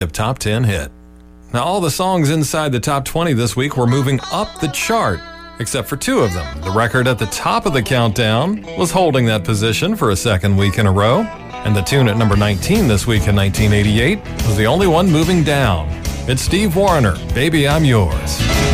Top 10 hit. Now, all the songs inside the top 20 this week were moving up the chart, except for two of them. The record at the top of the countdown was holding that position for a second week in a row, and the tune at number 19 this week in 1988 was the only one moving down. It's Steve Wariner, Baby I'm Yours.